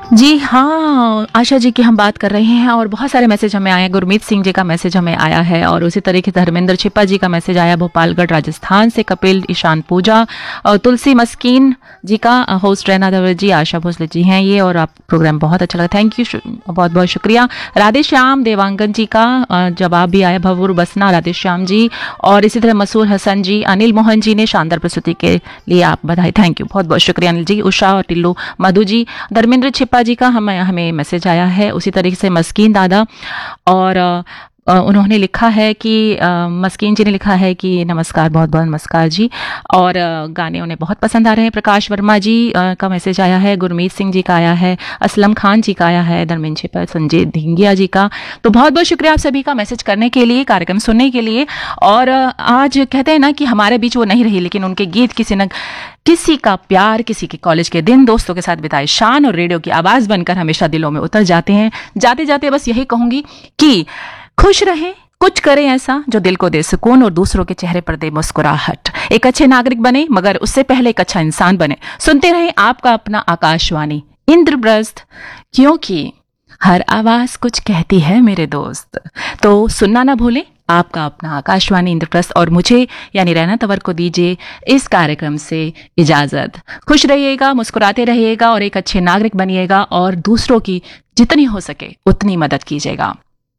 जी हाँ, आशा जी की हम बात कर रहे हैं और बहुत सारे मैसेज हमें आए हैं। गुरमीत सिंह जी का मैसेज हमें आया है और उसी तरीके से धर्मेंद्र छिप्पा जी का मैसेज आया भोपालगढ़ राजस्थान से। कपिल ईशान पूजा और तुलसी मस्कीन जी का होस्ट रहना दवर जी, आशा भोसले जी हैं ये, और आप प्रोग्राम बहुत अच्छा लगा, थैंक यू, बहुत बहुत शुक्रिया। राधे श्याम देवांगन जी का जवाब भी आया, भवुर बसना राधे श्याम जी। और इसी तरह मसूर हसन जी, अनिल मोहन जी ने शानदार प्रस्तुति के लिए आप बधाई, थैंक यू, बहुत बहुत शुक्रिया अनिल जी। उषा और टिल्लू मधु जी, धर्मेंद्र छिप्पा जी का हमें मैसेज आया है। उसी तरीके से मस्कीन दादा, और उन्होंने लिखा है कि मस्कीन जी ने लिखा है कि नमस्कार, बहुत बहुत नमस्कार जी, और गाने उन्हें बहुत पसंद आ रहे हैं। प्रकाश वर्मा जी का मैसेज आया है, गुरमीत सिंह जी का आया है, असलम खान जी का आया है, धर्मेंद्र छिप्पा, संजय धिंगिया जी का। तो बहुत बहुत शुक्रिया आप सभी का मैसेज करने के लिए, कार्यक्रम सुनने के लिए। और आज कहते हैं ना कि हमारे बीच वो नहीं रही, लेकिन उनके गीत किसी का प्यार, किसी के कॉलेज के दिन दोस्तों के साथ बिताए शान और रेडियो की आवाज बनकर हमेशा दिलों में उतर जाते हैं। जाते जाते बस यही कहूंगी कि खुश रहें, कुछ करें ऐसा जो दिल को दे सुकून और दूसरों के चेहरे पर दे मुस्कुराहट। एक अच्छे नागरिक बने, मगर उससे पहले एक अच्छा इंसान बने। सुनते रहें आपका अपना आकाशवाणी इंद्रप्रस्थ, क्योंकि हर आवाज कुछ कहती है मेरे दोस्त। तो सुनना ना भूलें, आपका अपना आकाशवाणी इंद्रप्रस्थ। और मुझे यानी रैना तंवर को दीजिए इस कार्यक्रम से इजाजत। खुश रहिएगा, मुस्कुराते रहिएगा और एक अच्छे नागरिक बनिएगा और दूसरों की जितनी हो सके उतनी मदद कीजिएगा।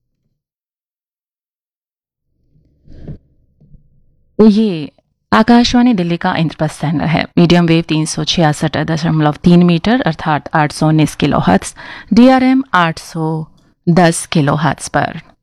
ये आकाशवाणी दिल्ली का इंद्रप्रस्थ चैनल है। मीडियम वेव 366.3 मीटर अर्थात 819 kilo hertz, DRM 810 kilo hertz पर।